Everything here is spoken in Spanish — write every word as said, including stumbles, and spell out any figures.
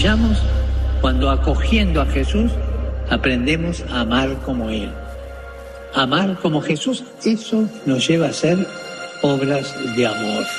brillamos cuando, acogiendo a Jesús, aprendemos a amar como Él. Amar como Jesús, eso nos lleva a hacer obras de amor.